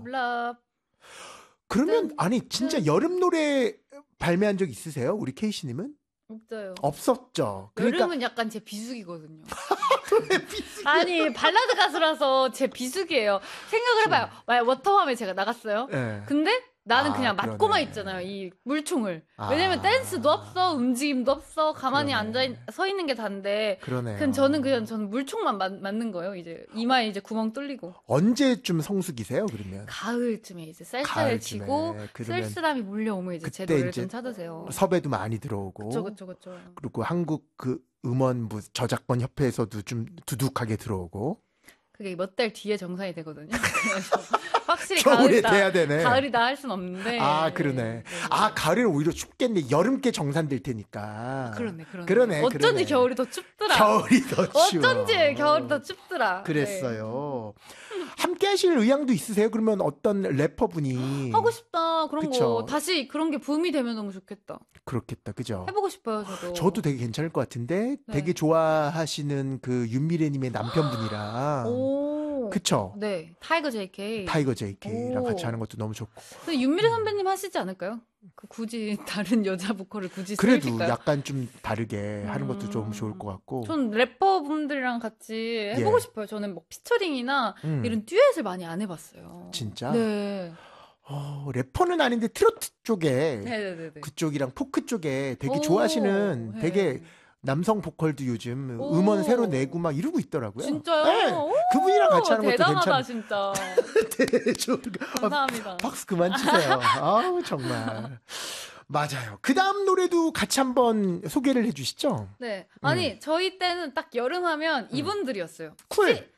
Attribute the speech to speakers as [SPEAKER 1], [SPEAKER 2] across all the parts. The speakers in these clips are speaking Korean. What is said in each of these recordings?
[SPEAKER 1] love.
[SPEAKER 2] 그러면 아니 진짜 여름 노래 발매한 적 있으세요? 우리 케이씨님은?
[SPEAKER 1] 없어요.
[SPEAKER 2] 없었죠. 그러니까
[SPEAKER 1] 여름은 약간 제 비수기거든요.
[SPEAKER 2] 왜 비수기야?
[SPEAKER 1] 아니 발라드 가수라서 제 비수기예요. 생각을 해봐요. 만약 워터밤에 제가 나갔어요.
[SPEAKER 2] 네.
[SPEAKER 1] 근데 나는 그냥
[SPEAKER 2] 그러네.
[SPEAKER 1] 맞고만 있잖아요. 이 물총을. 왜냐면 댄스도 없어, 움직임도 없어, 가만히 서 있는 게 단데.
[SPEAKER 2] 그러네요.
[SPEAKER 1] 그럼 저는 물총만 맞는 거예요. 이제 이마에 이제 구멍 뚫리고.
[SPEAKER 2] 언제쯤 성수기세요? 그러면
[SPEAKER 1] 가을쯤에 이제 쌀쌀해지고 쓸쓸함이 몰려오면 이제 제 노래를 좀 찾으세요.
[SPEAKER 2] 섭외도 많이 들어오고.
[SPEAKER 1] 그쵸.
[SPEAKER 2] 그리고 한국 그 음원부 저작권 협회에서도 좀 두둑하게 들어오고.
[SPEAKER 1] 그게 몇 달 뒤에 정산이 되거든요. 그래서 확실히
[SPEAKER 2] 겨울에 돼야 되네.
[SPEAKER 1] 가을이다 할 순 없는데.
[SPEAKER 2] 아, 그러네. 아, 가을에는 오히려 춥겠네. 여름께 정산될 테니까.
[SPEAKER 1] 그러네. 어쩐지 겨울이 더 춥더라.
[SPEAKER 2] 겨울이 더 추워.
[SPEAKER 1] 어쩐지 겨울이 더 춥더라.
[SPEAKER 2] 그랬어요. 네. 함께 하실 의향도 있으세요? 그러면 어떤 래퍼분이.
[SPEAKER 1] 하고 싶다. 그런
[SPEAKER 2] 그쵸?
[SPEAKER 1] 거. 다시 그런 게 붐이 되면 너무 좋겠다.
[SPEAKER 2] 그렇겠다. 그죠?
[SPEAKER 1] 해보고 싶어요, 저도.
[SPEAKER 2] 저도 되게 괜찮을 것 같은데 되게 좋아하시는 그 윤미래님의 남편분이랑. 그쵸?
[SPEAKER 1] 네. 타이거 JK랑
[SPEAKER 2] 같이 하는 것도 너무 좋고.
[SPEAKER 1] 근데 윤미래 선배님 하시지 않을까요? 굳이 다른 여자 보컬을 굳이
[SPEAKER 2] 그래도
[SPEAKER 1] 쓰실까요?
[SPEAKER 2] 약간 좀 다르게 하는 것도 좀 좋을 것 같고.
[SPEAKER 1] 전 래퍼분들이랑 같이 해보고 싶어요. 저는 뭐 피처링이나 이런 듀엣을 많이 안 해봤어요.
[SPEAKER 2] 진짜?
[SPEAKER 1] 네.
[SPEAKER 2] 래퍼는 아닌데 트로트 쪽에
[SPEAKER 1] 네네네.
[SPEAKER 2] 그쪽이랑 포크 쪽에 되게 좋아하시는 되게 남성 보컬도 요즘 음원 새로 내고 막 이러고 있더라고요.
[SPEAKER 1] 진짜요?
[SPEAKER 2] 네. 그분이랑 같이 하는 것도
[SPEAKER 1] 대단하다,
[SPEAKER 2] 괜찮아요.
[SPEAKER 1] 진짜. 감사합니다.
[SPEAKER 2] 박수 그만 치세요. 아우 정말. 맞아요. 그 다음 노래도 같이 한번 소개를 해주시죠.
[SPEAKER 1] 네. 아니 저희 때는 딱 여름하면 이분들이었어요.
[SPEAKER 2] 쿨.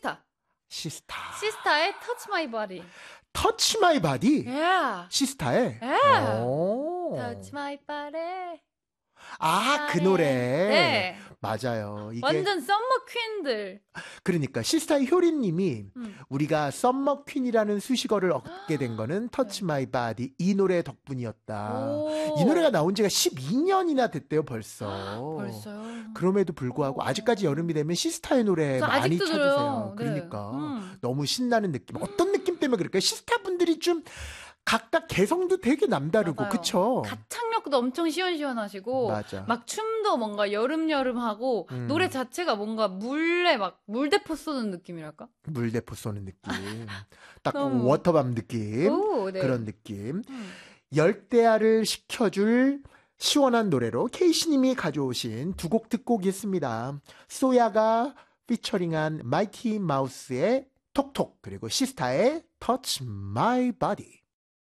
[SPEAKER 1] 시스타의 Touch My Body.
[SPEAKER 2] Touch My Body?
[SPEAKER 1] Yeah.
[SPEAKER 2] 시스타의?
[SPEAKER 1] Yeah. Touch My Body.
[SPEAKER 2] 아, 그 노래.
[SPEAKER 1] 네.
[SPEAKER 2] 맞아요. 이게
[SPEAKER 1] 완전 썸머 퀸들.
[SPEAKER 2] 그러니까 시스타의 효린님이 우리가 썸머 퀸이라는 수식어를 얻게 된 거는 터치 마이 바디 이 노래 덕분이었다. 이 노래가 나온 지가 12년이나 됐대요 벌써.
[SPEAKER 1] 벌써요?
[SPEAKER 2] 그럼에도 불구하고 아직까지 여름이 되면 시스타의 노래 많이 찾으세요.
[SPEAKER 1] 네.
[SPEAKER 2] 그러니까 너무 신나는 느낌. 어떤 느낌 때문에 그럴까요? 시스타 분들이 좀 각각 개성도 되게 남다르고
[SPEAKER 1] 맞아요.
[SPEAKER 2] 그쵸?
[SPEAKER 1] 가창력도 엄청 시원시원하시고
[SPEAKER 2] 맞아.
[SPEAKER 1] 막 춤도 뭔가 여름하고 노래 자체가 뭔가 물대포 쏘는 느낌이랄까?
[SPEAKER 2] 물대포 쏘는 느낌. 딱 워터밤 느낌.
[SPEAKER 1] 네.
[SPEAKER 2] 그런 느낌. 열대야를 식혀줄 시원한 노래로 케이씨님이 가져오신 두 곡 듣고 오겠습니다. 소야가 피처링한 마이티 마우스의 톡톡 그리고 시스타의 Touch My Body.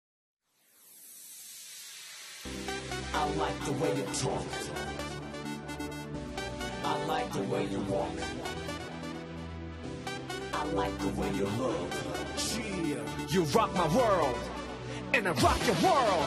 [SPEAKER 3] I like the way you talk. I like the way you walk. I like the way you look. Yeah, you rock my world, and I rock your world.